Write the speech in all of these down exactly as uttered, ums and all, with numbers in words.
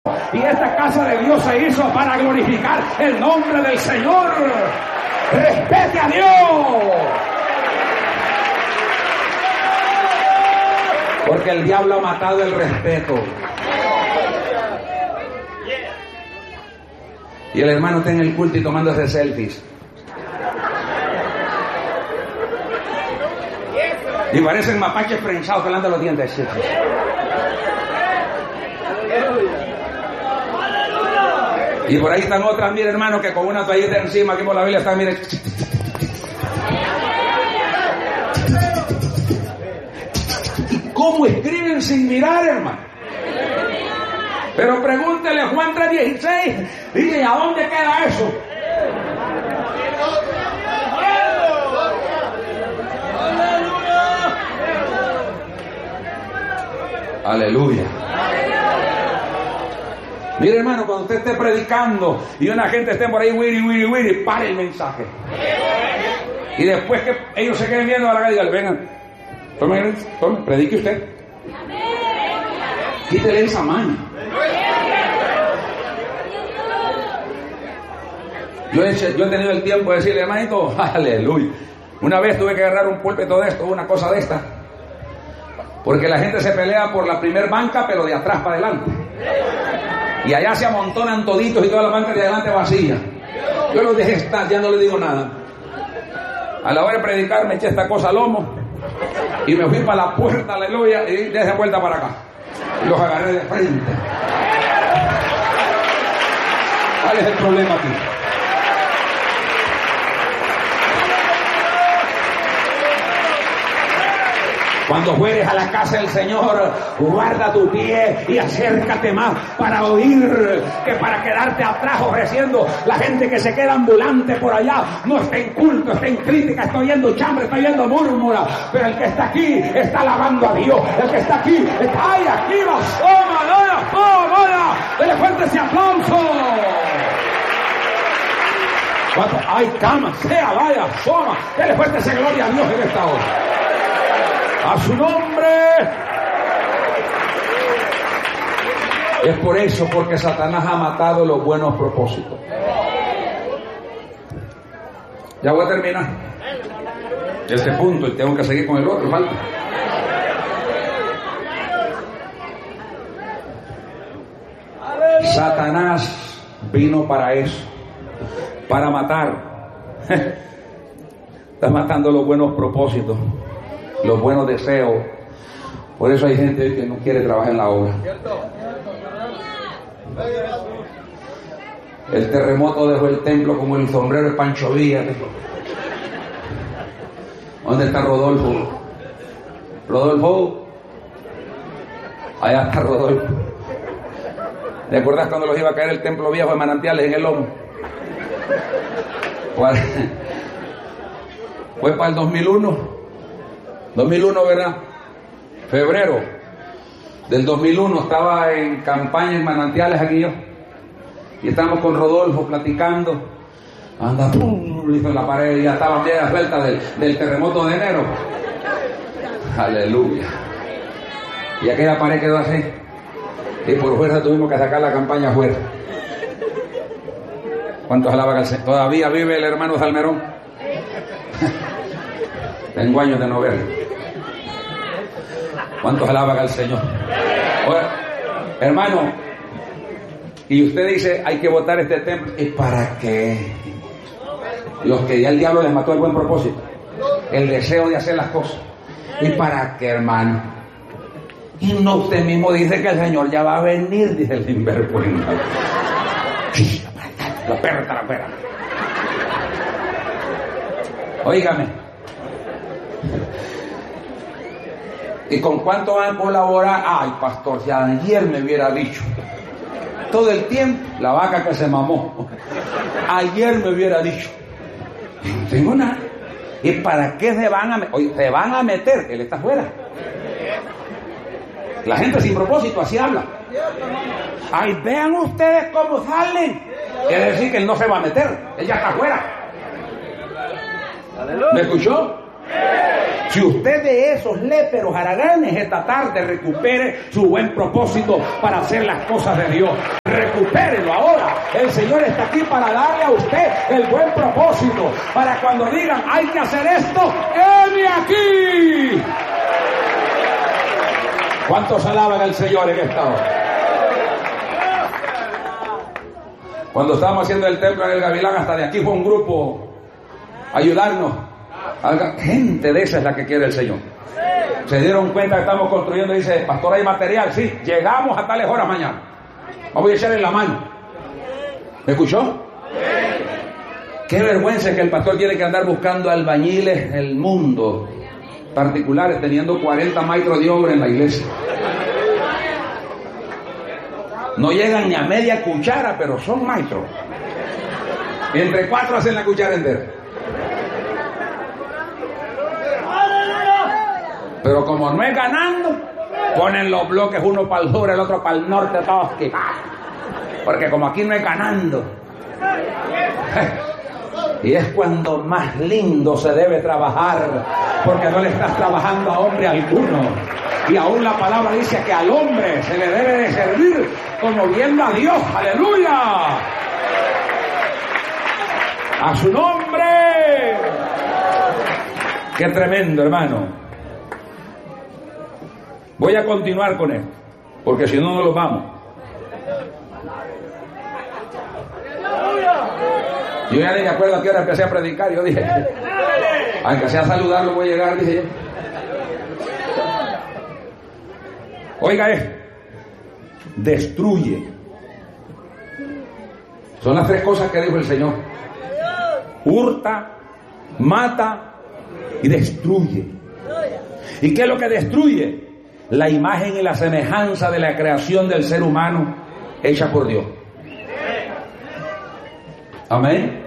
Y esta casa de Dios se hizo para glorificar el nombre del Señor. Respete a Dios. Porque el diablo ha matado el respeto. Y el hermano está en el culto y tomándose selfies. Y parecen mapaches prensados pelando los dientes. Y por ahí están otras, mire hermano, que con una toallita encima, aquí por la Biblia están, mire. ¿Y cómo escriben sin mirar, hermano? Pero pregúntele a Juan tres dieciséis, dice, ¿a dónde queda eso? Aleluya. Mire hermano, cuando usted esté predicando y una gente esté por ahí wiri, wiri, wiri, pare el mensaje. Y después que ellos se queden viendo a la calle, dígale, vengan, tome, tome, predique usted. Quítele esa mano. Yo he, yo he tenido el tiempo de decirle, hermanito, aleluya. Una vez tuve que agarrar un púlpito de esto, una cosa de esta. Porque la gente se pelea por la primer banca, pero de atrás para adelante. Y allá se amontonan toditos y toda la banca de adelante vacía. Yo los dejé estar, ya no le digo nada. A la hora de predicar me eché esta cosa al lomo y me fui para la puerta, aleluya, y de esa vuelta para acá. Y los agarré de frente. ¿Cuál es el problema aquí? Cuando fueres a la casa del Señor, guarda tu pie y acércate más para oír que para quedarte atrás ofreciendo. La gente que se queda ambulante por allá no está en culto, está en crítica, está oyendo chambre, está oyendo murmura. Pero el que está aquí está alabando a Dios. El que está aquí está ahí, aquí va, soma, vaya, soma, vaya. Dele fuerte ese aplauso. Hay camas, sea, vaya, soma. Dele fuerte esa gloria a Dios en esta hora. A su nombre. Es por eso, porque Satanás ha matado los buenos propósitos. Ya voy a terminar este punto y tengo que seguir con el otro, ¿vale? Satanás vino para eso, para matar. Está matando los buenos propósitos, los buenos deseos. Por eso hay gente que no quiere trabajar en la obra. El terremoto dejó el templo como el sombrero de Pancho Villa. ¿Dónde está Rodolfo? Rodolfo. Allá está Rodolfo. ¿Te acuerdas cuando los iba a caer el templo viejo de Manantiales en el lomo? Fue para el dos mil uno. dos mil uno, ¿verdad? Febrero del dos mil uno estaba en campaña en Manantiales aquí yo. Y estábamos con Rodolfo platicando. Anda, pum, hizo la pared y ya estaban bien las vueltas del, del terremoto de enero. Aleluya. Y aquella pared quedó así. Y por fuerza tuvimos que sacar la campaña afuera. ¿Cuántos alaban al Señor? ¿Todavía vive el hermano Salmerón? Tengo años de no verlo. ¿Cuántos alaban al Señor? Ahora, hermano, y usted dice, hay que botar este templo. ¿Y para qué? Los que ya el diablo les mató el buen propósito, el deseo de hacer las cosas. ¿Y para qué, hermano? Y no, usted mismo dice que el Señor ya va a venir, dice el sinvergüenza. La perra está la perra. Óigame. ¿Y con cuánto van a colaborar? Ay, pastor, si ayer me hubiera dicho. Todo el tiempo, la vaca que se mamó. Ayer me hubiera dicho. No tengo nada. ¿Y para qué se van a meter? Oye, se van a meter, él está afuera. La gente sin propósito así habla. Ay, vean ustedes cómo salen. Quiere decir que él no se va a meter, él ya está afuera. ¿Me escuchó? Si usted de esos léperos haraganes esta tarde, recupere su buen propósito para hacer las cosas de Dios. Recupérelo ahora. El Señor está aquí para darle a usted el buen propósito. Para cuando digan, hay que hacer esto, ¡heme aquí! ¿Cuántos alaban al Señor en esta hora? Cuando estábamos haciendo el templo en el Gavilán, hasta de aquí fue un grupo a ayudarnos. Gente de esa es la que quiere el Señor. Se dieron cuenta que estamos construyendo, dice, pastor, hay material, sí, llegamos a tales horas mañana. Vamos a echarle la mano. ¿Me escuchó? Qué vergüenza que el pastor tiene que andar buscando albañiles en el mundo, particulares, teniendo cuarenta maestros de obra en la iglesia. No llegan ni a media cuchara, pero son maestros. Y entre cuatro hacen la cuchara entera. Pero como no es ganando, ponen los bloques uno para el sur, el otro para el norte, todos que... Porque como aquí no es ganando. Y es cuando más lindo se debe trabajar, porque no le estás trabajando a hombre alguno. Y aún la palabra dice que al hombre se le debe de servir como viendo a Dios. ¡Aleluya! ¡A su nombre! ¡Qué tremendo, hermano! Voy a continuar con esto, porque si no, no los vamos. Yo ya ni me acuerdo a qué hora empecé a predicar. Yo dije, aunque sea saludarlo, voy a llegar, dije yo. Oiga esto, destruye. Son las tres cosas que dijo el Señor: hurta, mata y destruye. ¿Y qué es lo que destruye? La imagen y la semejanza de la creación del ser humano hecha por Dios. Amén.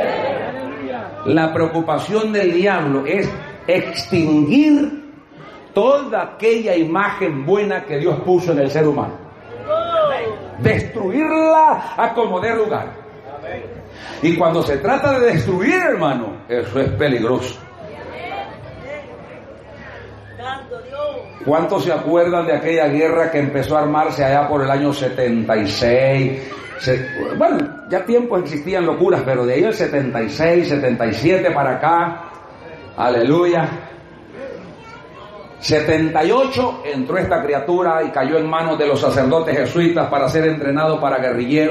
La preocupación del diablo es extinguir toda aquella imagen buena que Dios puso en el ser humano. Destruirla a como dé lugar. Y cuando se trata de destruir, hermano, eso es peligroso. ¿Cuántos se acuerdan de aquella guerra que empezó a armarse allá por el año setenta y seis? Se, bueno, ya tiempo existían locuras, pero de ahí el setenta y seis, setenta y siete para acá, aleluya. setenta y ocho entró esta criatura y cayó en manos de los sacerdotes jesuitas para ser entrenado para guerrillero.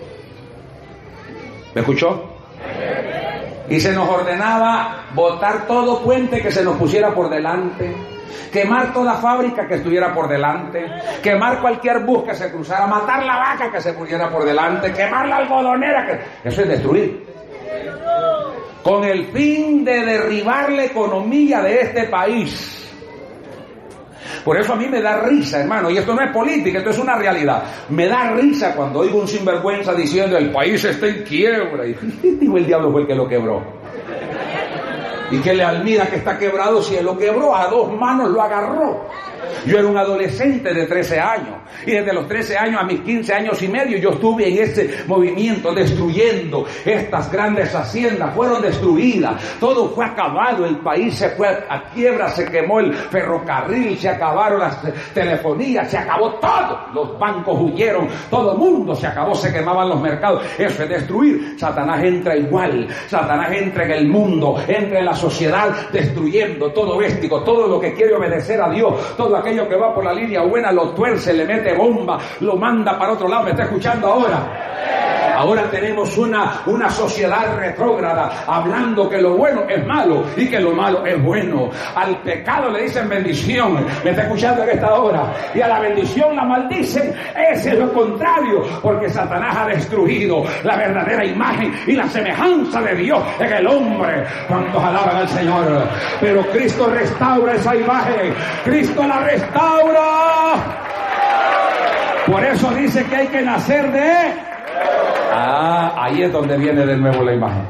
¿Me escuchó? Y se nos ordenaba botar todo puente que se nos pusiera por delante, quemar toda fábrica que estuviera por delante, quemar cualquier bus que se cruzara, matar la vaca que se pusiera por delante, quemar la algodonera que... Eso es destruir, con el fin de derribar la economía de este país. Por eso a mí me da risa, hermano, y esto no es política, esto es una realidad. Me da risa cuando oigo un sinvergüenza diciendo el país está en quiebra. Y digo, el diablo fue el que lo quebró. Y que le admira que está quebrado si él lo quebró, a dos manos lo agarró. Yo era un adolescente de trece años, y desde los trece años a mis quince años y medio yo estuve en ese movimiento destruyendo estas grandes haciendas. Fueron destruidas, todo fue acabado, el país se fue a quiebra, se quemó el ferrocarril, se acabaron las telefonías, se acabó todo, los bancos huyeron, todo el mundo se acabó, se quemaban los mercados. Eso es destruir. Satanás entra igual, Satanás entra en el mundo, entra en la sociedad destruyendo todo véstico, todo lo que quiere obedecer a Dios, todo aquello que va por la línea buena lo tuerce, le mete bomba, lo manda para otro lado. ¿Me está escuchando ahora? Ahora tenemos una, una sociedad retrógrada, hablando que lo bueno es malo y que lo malo es bueno. Al pecado le dicen bendición. ¿Me está escuchando en esta hora? Y a la bendición la maldicen. Ese es lo contrario, porque Satanás ha destruido la verdadera imagen y la semejanza de Dios en el hombre. ¿Cuántos alaban al Señor? Pero Cristo restaura esa imagen. Cristo la restaura. Por eso dice que hay que nacer de... Ah, ahí es donde viene de nuevo la imagen.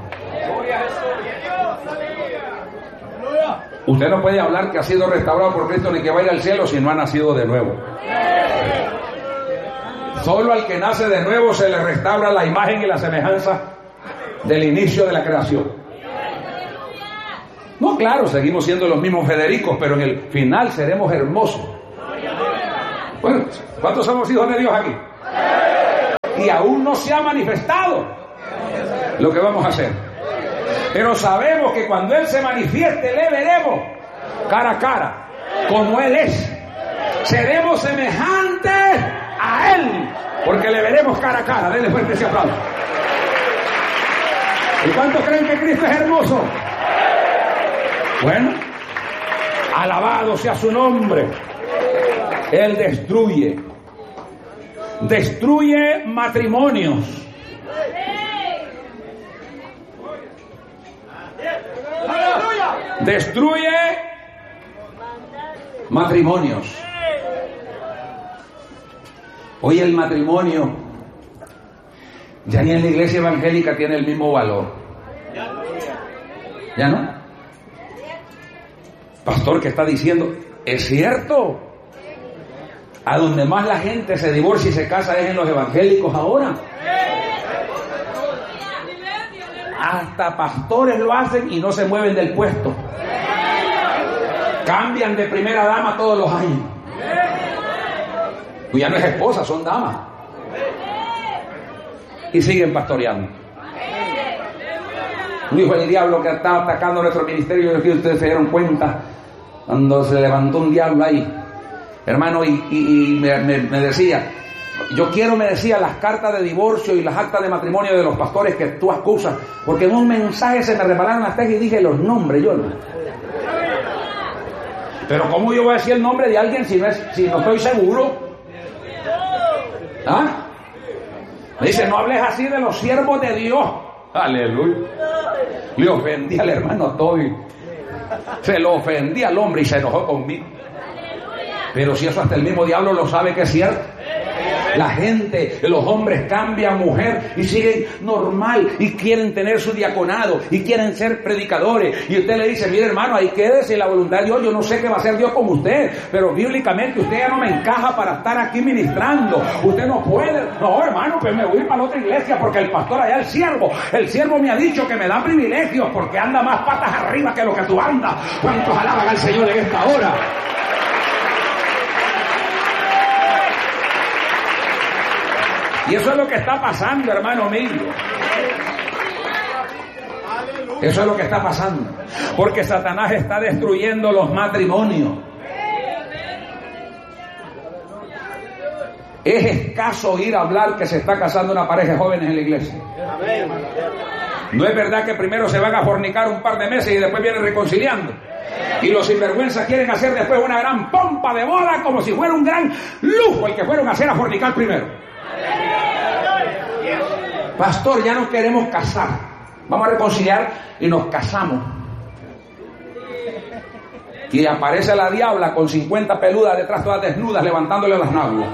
Usted no puede hablar que ha sido restaurado por Cristo ni que vaya al cielo si no ha nacido de nuevo. Solo al que nace de nuevo se le restaura la imagen y la semejanza del inicio de la creación. No, claro, seguimos siendo los mismos Federicos, pero en el final seremos hermosos. Bueno, ¿cuántos somos hijos de Dios aquí? Y aún no se ha manifestado lo que vamos a hacer. Pero sabemos que cuando Él se manifieste, le veremos cara a cara, como Él es. Seremos semejantes a Él, porque le veremos cara a cara. Denle fuerte ese aplauso. ¿Y cuántos creen que Cristo es hermoso? Bueno, alabado sea su nombre. Él destruye, destruye matrimonios. Destruye matrimonios. Hoy el matrimonio ya ni en la iglesia evangélica tiene el mismo valor. ¿Ya no? Pastor, ¿qué está diciendo? Es cierto. A donde más la gente se divorcia y se casa es en los evangélicos ahora. Hasta pastores lo hacen y no se mueven del puesto. Cambian de primera dama todos los años. Pues ya no es esposa, son damas. Y siguen pastoreando. Dijo el diablo que estaba atacando nuestro ministerio. Yo creo que ustedes se dieron cuenta cuando se levantó un diablo ahí, hermano, y, y, y me, me, me decía, yo quiero, me decía, las cartas de divorcio y las actas de matrimonio de los pastores que tú acusas, porque en un mensaje se me repararon las tejas y dije los nombres, yo no. Pero ¿cómo yo voy a decir el nombre de alguien si no, es, si no estoy seguro? ¿Ah? Me dice, no hables así de los siervos de Dios. Aleluya. Le ofendí al hermano Toby. Se lo ofendí al hombre y se enojó conmigo. Pero si eso hasta el mismo diablo lo sabe que es cierto. La gente, los hombres cambian mujer y siguen normal y quieren tener su diaconado y quieren ser predicadores. Y usted le dice, mire hermano, ahí quédese, la voluntad de Dios, yo no sé qué va a hacer Dios con usted, pero bíblicamente usted ya no me encaja para estar aquí ministrando. Usted no puede. No, hermano, pues me voy a ir para la otra iglesia porque el pastor allá, el siervo, el siervo me ha dicho que me da privilegios porque anda más patas arriba que lo que tú andas. ¿Cuántos alaban al Señor en esta hora? Y eso es lo que está pasando, hermano mío. Eso es lo que está pasando. Porque Satanás está destruyendo los matrimonios. Es escaso oír hablar que se está casando una pareja de jóvenes en la iglesia. No es verdad que primero se van a fornicar un par de meses y después vienen reconciliando. Y los sinvergüenzas quieren hacer después una gran pompa de boda como si fuera un gran lujo el que fueron a hacer a fornicar primero. Pastor, ya nos queremos casar. Vamos a reconciliar y nos casamos. Y aparece la diabla con cincuenta peludas detrás, todas desnudas, levantándole las nalgas.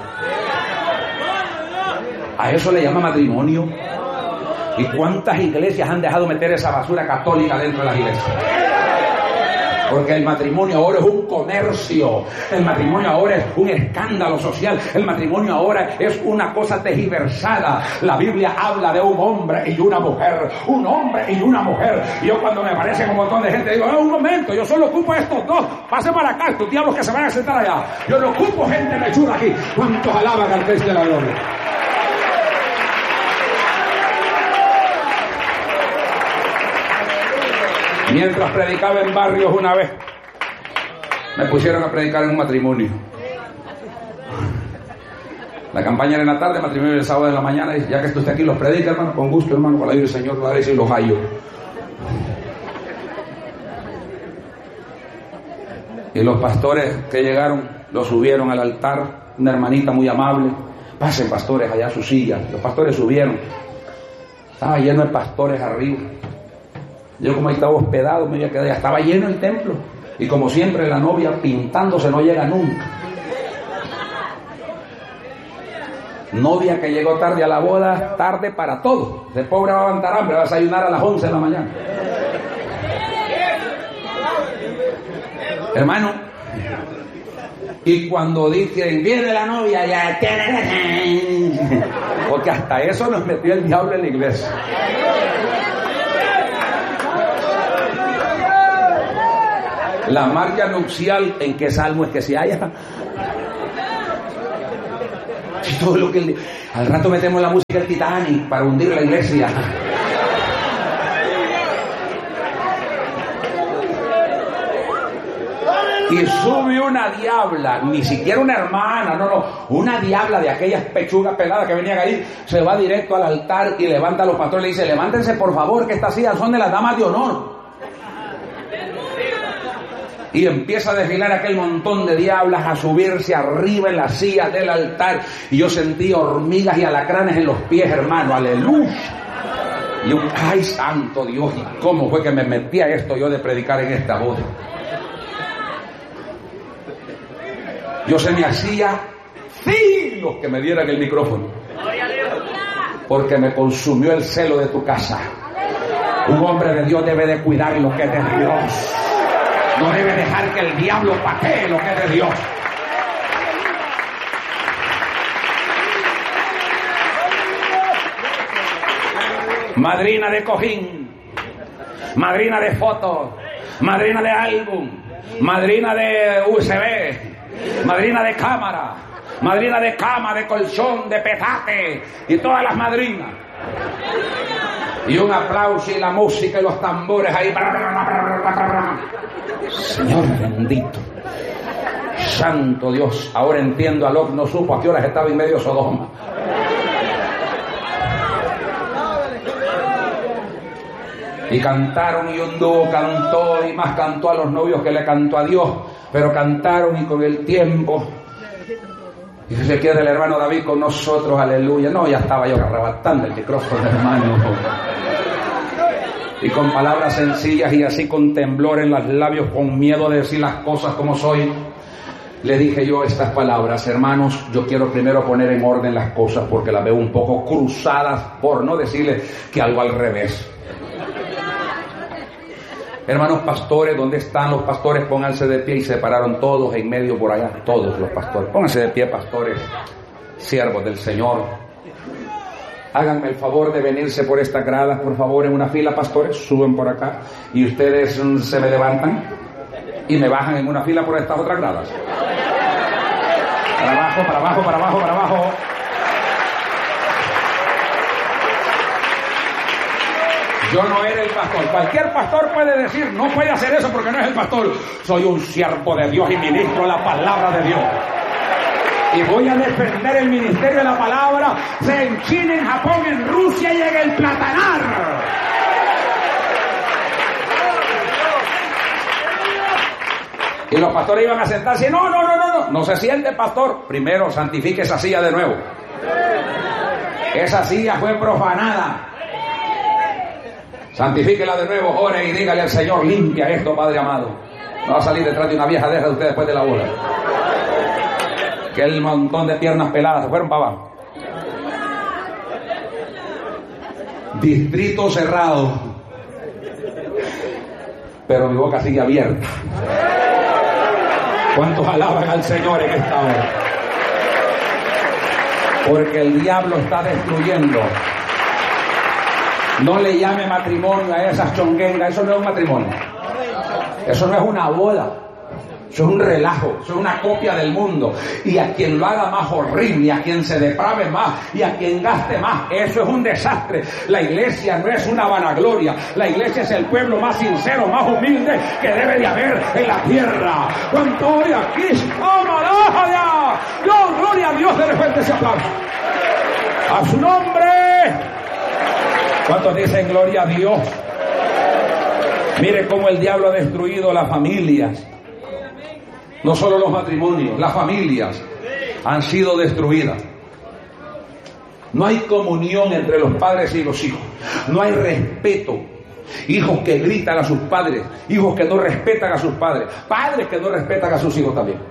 A eso le llama matrimonio. ¿Y cuántas iglesias han dejado meter esa basura católica dentro de las iglesias? Porque el matrimonio ahora es un comercio, el matrimonio ahora es un escándalo social, el matrimonio ahora es una cosa tergiversada. La Biblia habla de un hombre y una mujer, un hombre y una mujer. Y yo cuando me aparece un montón de gente digo, eh, un momento, yo solo ocupo estos dos, pasen para acá, estos diablos que se van a sentar allá. Yo no ocupo gente mechura aquí. ¿Cuántos alaban al Cristo de la gloria? Mientras predicaba en barrios una vez, me pusieron a predicar en un matrimonio. La campaña era en la tarde, matrimonio el sábado de la mañana. Y ya que usted aquí los predica, hermano, con gusto, hermano, por la ayuda del Señor, lo haré y los hallo. Y los pastores que llegaron, los subieron al altar, una hermanita muy amable. Pasen, pastores, allá a su silla. Los pastores subieron. Estaba lleno de pastores arriba. Yo como ahí estaba hospedado, me había quedado, ya estaba lleno el templo. Y como siempre la novia pintándose no llega nunca. Novia que llegó tarde a la boda, tarde para todo. De pobre va a levantar hambre, va a desayunar a las once de la mañana. Hermano, y cuando dicen, viene la novia, ya tiene... Porque hasta eso nos metió el diablo en la iglesia. La marcha nupcial, ¿en qué salmo es que se halla? Todo lo que el... Al rato metemos la música del Titanic para hundir la iglesia. Y sube una diabla, ni siquiera una hermana, no, no, una diabla de aquellas pechugas peladas que venían ahí, se va directo al altar y levanta a los pastores y le dice: levántense por favor, que estas sillas son de las damas de honor. Y empieza a desfilar aquel montón de diablas a subirse arriba en las sillas del altar. Y yo sentí hormigas y alacranes en los pies, hermano, aleluya. Y yo, ay, santo Dios, ¿y cómo fue que me metí a esto yo de predicar en esta boda? Yo se me hacía filos que me dieran el micrófono, porque me consumió el celo de tu casa. Un hombre de Dios debe de cuidar lo que es de Dios. No debe dejar que el diablo patee lo que es de Dios. Madrina de cojín, madrina de fotos, madrina de álbum, madrina de U S B, madrina de cámara, madrina de cama, de colchón, de petate y todas las madrinas. Y un aplauso y la música y los tambores ahí. Señor bendito, santo Dios. Ahora entiendo a Lot, no supo a qué horas estaba en medio Sodoma. Y cantaron y un dúo cantó y más cantó a los novios que le cantó a Dios. Pero cantaron y con el tiempo, y se queda el hermano David con nosotros, aleluya. No, ya estaba yo arrebatando el micrófono, hermano. Y con palabras sencillas y así con temblor en los labios, con miedo de decir las cosas como soy, le dije yo estas palabras: hermanos, yo quiero primero poner en orden las cosas porque las veo un poco cruzadas, por no decirle que algo al revés. Hermanos pastores, ¿dónde están los pastores? Pónganse de pie. Y se pararon todos en medio por allá, todos los pastores. Pónganse de pie, pastores, siervos del Señor. Háganme el favor de venirse por estas gradas, por favor, en una fila, pastores. Suben por acá y ustedes mm, se me levantan y me bajan en una fila por estas otras gradas. Para abajo, para abajo, para abajo, para abajo. Yo no era el pastor. Cualquier pastor puede decir: no puede hacer eso porque no es el pastor. Soy un siervo de Dios y ministro la palabra de Dios. Y voy a defender el ministerio de la palabra, sea en China, en Japón, en Rusia y en el Platanar. Y los pastores iban a sentarse. No, no, no, no, no. No se siente, pastor. Primero santifique esa silla de nuevo. Esa silla fue profanada. Santifíquela de nuevo, ore y dígale al Señor: limpia esto, Padre amado. No va a salir detrás de una vieja deja de usted después de la boda. Que el montón de piernas peladas se fueron para abajo. Distrito cerrado, pero mi boca sigue abierta. ¿Cuántos alaban al Señor en esta hora? Porque el diablo está destruyendo. No le llame matrimonio a esas chonguengas. Eso no es un matrimonio. Eso no es una boda. Eso es un relajo. Eso es una copia del mundo. Y a quien lo haga más horrible, a quien se deprave más y a quien gaste más, eso es un desastre. La iglesia no es una vanagloria. La iglesia es el pueblo más sincero, más humilde que debe de haber en la tierra. ¿Cuánto hoy aquí? ¡Oh, maraja! ¡Dios, gloria a Dios! De repente ese aplauso. ¡A su nombre! ¿Cuántos dicen gloria a Dios? Mire cómo el diablo ha destruido las familias. No solo los matrimonios, las familias han sido destruidas. No hay comunión entre los padres y los hijos. No hay respeto. Hijos que gritan a sus padres, hijos que no respetan a sus padres, padres que no respetan a sus hijos también.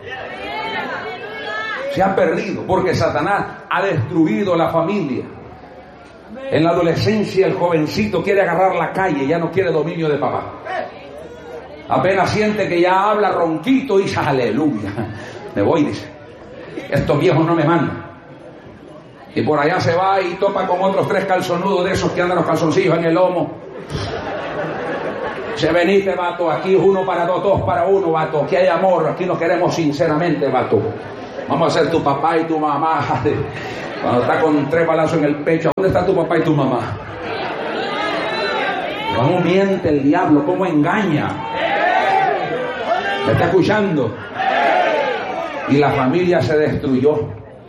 Se han perdido porque Satanás ha destruido la familia. En la adolescencia el jovencito quiere agarrar la calle, ya no quiere dominio de papá. Apenas siente que ya habla ronquito y dice: aleluya, me voy, dice. Estos viejos no me mandan. Y por allá se va y topa con otros tres calzonudos de esos que andan los calzoncillos en el lomo. Se veniste, vato, aquí es uno para dos, dos para uno, vato. Aquí hay amor, aquí nos queremos sinceramente, vato. Vamos a ser tu papá y tu mamá. Cuando está con tres balazos en el pecho, ¿dónde está tu papá y tu mamá? ¿Cómo miente el diablo? ¿Cómo engaña? ¿Me está escuchando? Y la familia se destruyó.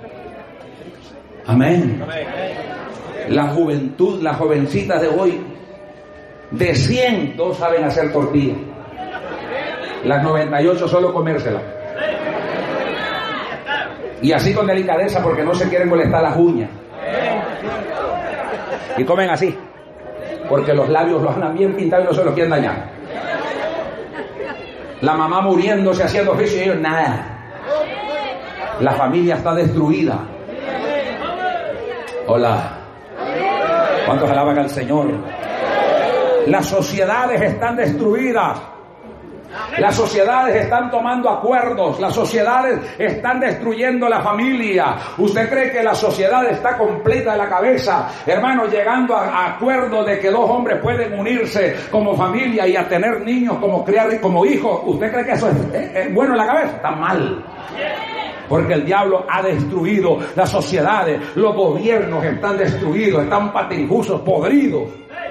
Amén. La juventud, las jovencitas de hoy, de cien, dos saben hacer tortillas. Las noventa y ocho solo comérselas. Y así con delicadeza, porque no se quieren molestar las uñas. Y comen así, porque los labios los andan bien pintados y no se los quieren dañar. La mamá muriéndose, haciendo oficio y ellos nada. La familia está destruida. Hola. ¿Cuántos alaban al Señor? Las sociedades están destruidas. Las sociedades están tomando acuerdos. Las sociedades están destruyendo la familia. ¿Usted cree que la sociedad está completa de la cabeza, hermano, llegando a, a acuerdos de que dos hombres pueden unirse como familia y a tener niños como criar como hijos? ¿Usted cree que eso es, es, es bueno en la cabeza? Está mal. Porque el diablo ha destruido las sociedades. Los gobiernos están destruidos, están patidifusos, podridos.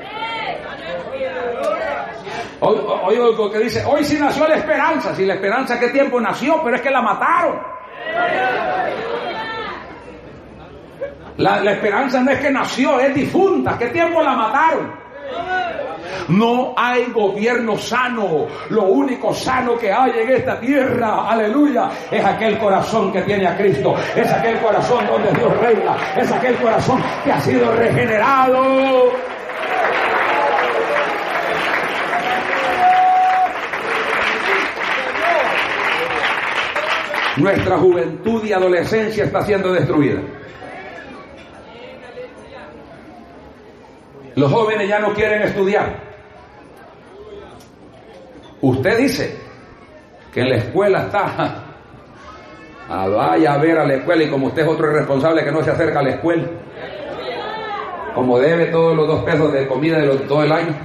Hoy, hoy, hoy, que dice, hoy sí nació la esperanza. Si la esperanza, ¿qué tiempo nació? Pero es que la mataron. La, la esperanza no es que nació, es difunta. ¿Qué tiempo la mataron? No hay gobierno sano. Lo único sano que hay en esta tierra, aleluya, es aquel corazón que tiene a Cristo. Es aquel corazón donde Dios reina. Es aquel corazón que ha sido regenerado. Nuestra juventud y adolescencia está siendo destruida. Los jóvenes ya no quieren estudiar. Usted dice que en la escuela está, ah, vaya a ver a la escuela, y como usted es otro irresponsable que no se acerca a la escuela, como debe todos los dos pesos de comida de los, todo el año,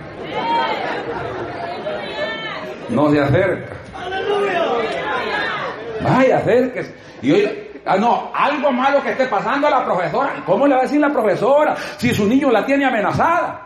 no se acerca. Vaya, acérquese. Y hoy, ah, no, algo malo que esté pasando a la profesora. ¿Cómo le va a decir la profesora si su niño la tiene amenazada?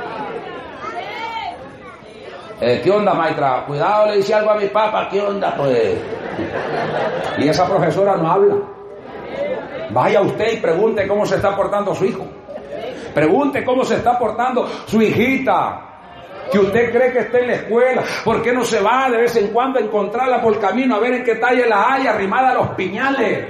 Eh, ¿Qué onda, maestra? Cuidado, le dice algo a mi papá. ¿Qué onda, pues? Y esa profesora no habla. Vaya usted y pregunte cómo se está portando su hijo. Pregunte cómo se está portando su hijita, que usted cree que está en la escuela. ¿Por qué no se va de vez en cuando a encontrarla por el camino a ver en qué talle la hay, arrimada a los piñales?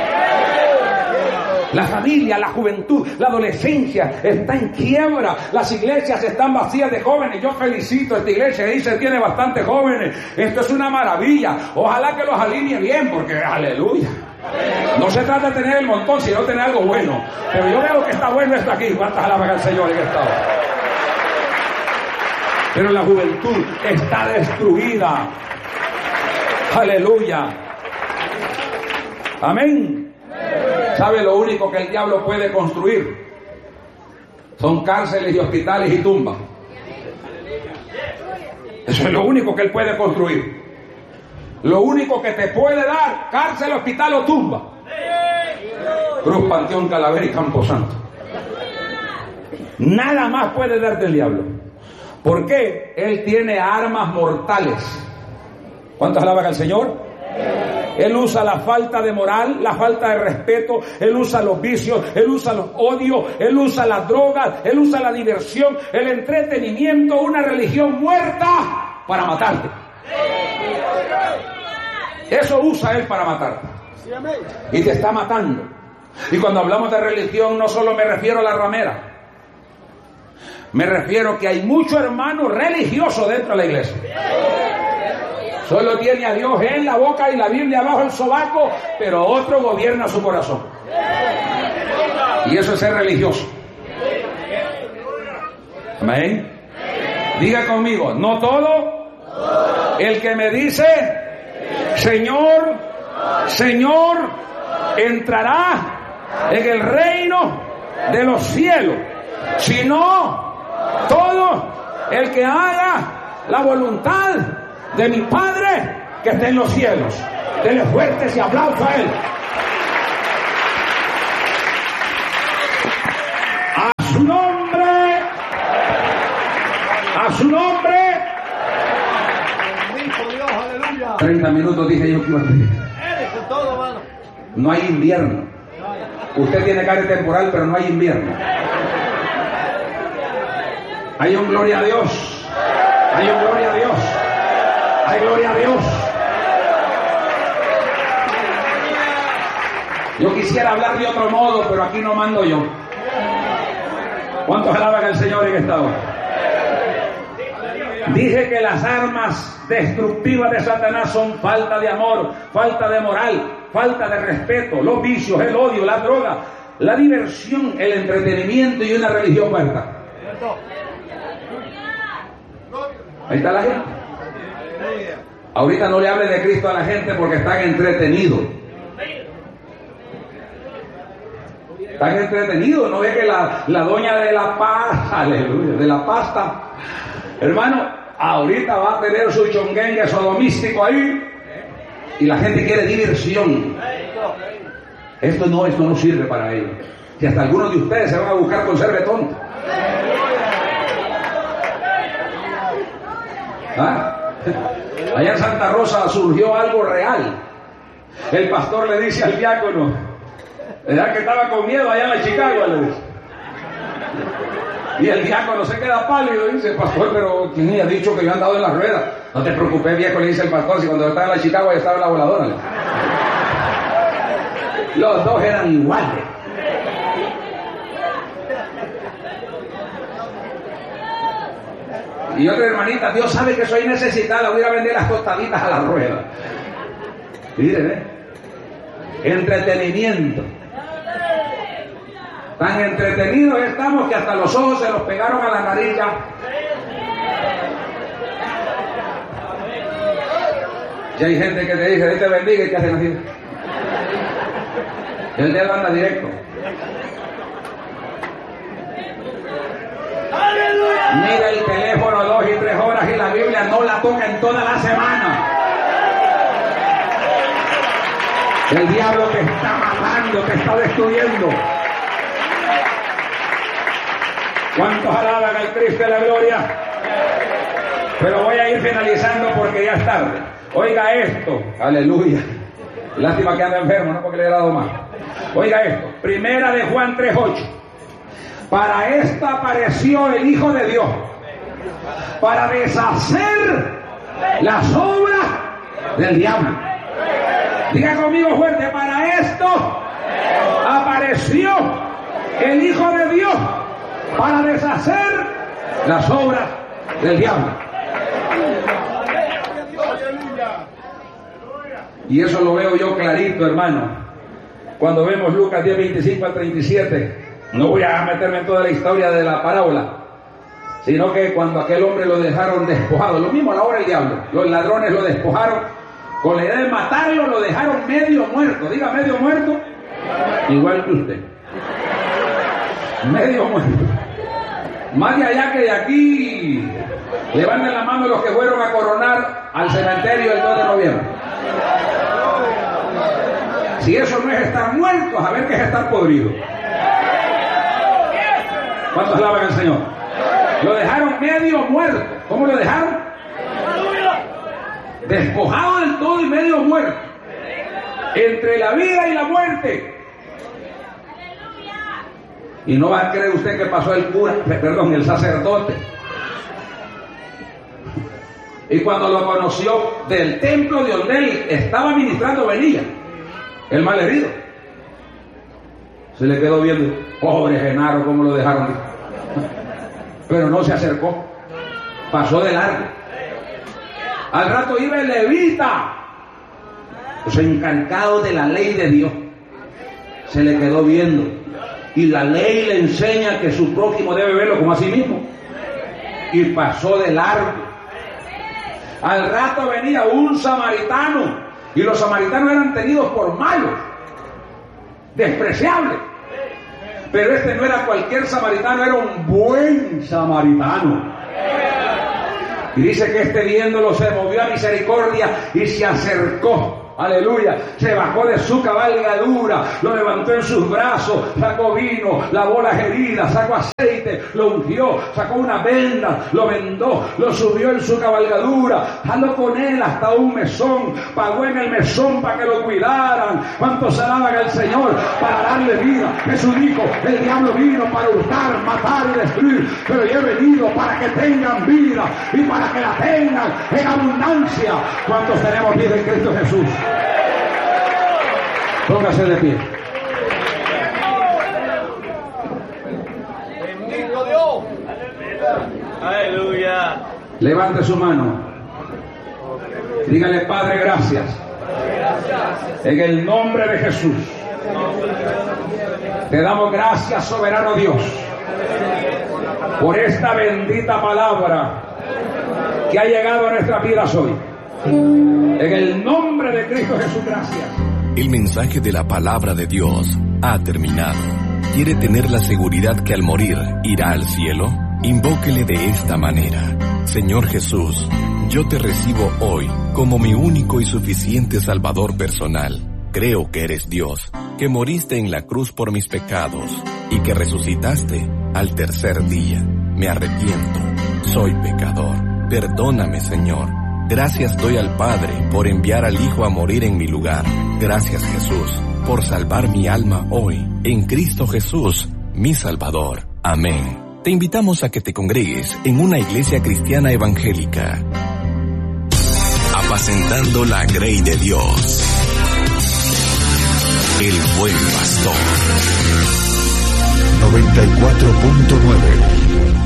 La familia, la juventud, la adolescencia está en quiebra. Las iglesias están vacías de jóvenes. Yo felicito a esta iglesia, dice, tiene bastantes jóvenes. Esto es una maravilla. Ojalá que los alinee bien, porque aleluya. No se trata de tener el montón, sino de tener algo bueno. Pero yo veo que está bueno esto aquí. ¿Cuántas alaban al Señor en esta hora? Pero la juventud está destruida. Aleluya. Amén. ¿Sabe lo único que el diablo puede construir? Son cárceles y hospitales y tumbas. Eso es lo único que él puede construir. Lo único que te puede dar, cárcel, hospital o tumba. Cruz, Panteón, Calavera y Camposanto. Nada más puede darte el diablo. ¿Por qué? Él tiene armas mortales. ¿Cuántos alaban al Señor? Él usa la falta de moral, la falta de respeto, él usa los vicios, él usa los odios, él usa las drogas, él usa la diversión, el entretenimiento, una religión muerta para matarte. Eso usa él para matarte. Y te está matando. Y cuando hablamos de religión, no solo me refiero a la ramera. Me refiero que hay muchos hermanos religiosos dentro de la iglesia. Solo tiene a Dios en la boca y la Biblia abajo el sobaco, pero otro gobierna su corazón. Y eso es ser religioso. Amén. Diga conmigo, no todo el que me dice Señor, Señor, entrará en el reino de los cielos, sino todo el que haga la voluntad de mi Padre que está en los cielos. Denle fuerte ese aplauso a Él. A su nombre, a su nombre. treinta minutos dije yo que iba a tener. No hay invierno. Usted tiene cara temporal, pero no hay invierno. Hay un gloria a Dios. Hay un gloria a Dios. Hay gloria a Dios. Yo quisiera hablar de otro modo, pero aquí no mando yo. ¿Cuántos alaban al Señor en esta hora? Dije que las armas destructivas de Satanás son falta de amor, falta de moral, falta de respeto, los vicios, el odio, la droga, la diversión, el entretenimiento y una religión muerta. Ahí está la gente. Ahorita no le hable de Cristo a la gente porque están entretenidos. Están entretenidos. No ve que la, la doña de la pasta, aleluya, de la pasta, hermano, ahorita va a tener su chonguengue sodomístico ahí y la gente quiere diversión. Esto no, esto no sirve para ellos. Si hasta algunos de ustedes se van a buscar con ser tonto. ¿Ah? Allá en Santa Rosa surgió algo real. El pastor le dice al diácono, ¿verdad que estaba con miedo allá en Chicago? Le dice. Y el diácono se queda pálido y dice, pastor, pero ¿quién ha dicho que yo he andado en las ruedas? No te preocupes, viejo, le dice el pastor, si cuando estaba en la Chicago ya estaba en la voladora. Los dos eran iguales. Y otra hermanita, Dios sabe que soy necesitada, voy a vender las tostaditas a la rueda. Miren, ¿eh? Entretenimiento. Tan entretenidos estamos que hasta los ojos se los pegaron a la nariz ya. Ya hay gente que te dice, Dios te bendiga, y te hacen así. El dedo anda directo. Mira el teléfono dos y tres horas y la Biblia no la toca en toda la semana. El diablo te está matando, te está destruyendo. ¿Cuántos alaban al Cristo de la gloria? Pero voy a ir finalizando porque ya es tarde. Oiga esto, aleluya. Lástima que anda enfermo, no porque le he dado más. Oiga esto, primera de Juan tres ocho. Para esto apareció el Hijo de Dios, para deshacer las obras del diablo. Diga conmigo fuerte, para esto apareció el Hijo de Dios, para deshacer las obras del diablo. Y eso lo veo yo clarito, hermano, cuando vemos Lucas diez, veinticinco al treinta y siete. No voy a meterme en toda la historia de la parábola, sino que cuando aquel hombre lo dejaron despojado, lo mismo a la hora del diablo, los ladrones lo despojaron, con la idea de matarlo lo dejaron medio muerto. Diga medio muerto, igual que usted. Medio muerto. Más de allá que de aquí. Levanten la mano los que fueron a coronar al cementerio el dos de noviembre. Si eso no es estar muertos, a ver qué es estar podrido. ¿Cuántos alaban al Señor? Lo dejaron medio muerto. ¿Cómo lo dejaron? Despojado del todo y medio muerto. Entre la vida y la muerte. Y no va a creer usted que pasó el cura, perdón, el sacerdote. Y cuando lo conoció del templo de donde él estaba ministrando, venía el malherido. Se le quedó viendo, pobre Genaro, cómo lo dejaron. Pero no se acercó, pasó de largo. Al rato iba el levita, los encargados de la ley de Dios. Se le quedó viendo. Y la ley le enseña que su prójimo debe verlo como a sí mismo. Y pasó de largo. Al rato venía un samaritano. Y los samaritanos eran tenidos por malos, despreciables. Pero este no era cualquier samaritano, era un buen samaritano. Y dice que este viéndolo se movió a misericordia y se acercó. Aleluya, se bajó de su cabalgadura, lo levantó en sus brazos, sacó vino, lavó las heridas, sacó aceite, lo ungió, sacó una venda, lo vendó, lo subió en su cabalgadura, jaló con él hasta un mesón, pagó en el mesón para que lo cuidaran. ¿Cuántos alaban al Señor para darle vida? Jesús dijo, el diablo vino para hurtar, matar y destruir, pero yo he venido para que tengan vida y para que la tengan en abundancia. ¿Cuántos tenemos vida en Cristo Jesús? Póngase de pie. Bendito Dios. Aleluya. Levante su mano. Dígale, Padre, gracias. En el nombre de Jesús. Te damos gracias, soberano Dios, por esta bendita palabra que ha llegado a nuestras vidas hoy. En el nombre de Cristo Jesús, gracias. El mensaje de la palabra de Dios ha terminado. ¿Quiere tener la seguridad que al morir irá al cielo? Invóquele de esta manera: Señor Jesús, yo te recibo hoy como mi único y suficiente Salvador personal. Creo que eres Dios, que moriste en la cruz por mis pecados y que resucitaste al tercer día. Me arrepiento, soy pecador. Perdóname, Señor. Gracias doy al Padre por enviar al Hijo a morir en mi lugar. Gracias, Jesús, por salvar mi alma hoy, en Cristo Jesús, mi Salvador. Amén. Te invitamos a que te congregues en una iglesia cristiana evangélica. Apacentando la grey de Dios. El buen pastor. noventa y cuatro punto nueve